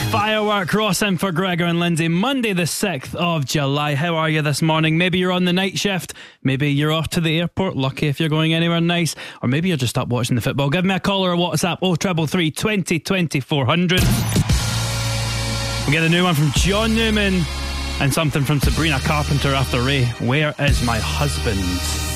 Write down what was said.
Firework Ross in for Gregor and Lindsay. Monday the 6th of July. How are you this morning? Maybe you're on the night shift. Maybe you're off to the airport. Lucky if you're going anywhere nice. Or maybe you're just up watching the football. Give me a call or a WhatsApp. 0333 20 20 400. We get a new one from John Newman and something from Sabrina Carpenter after Ray. Where is my husband?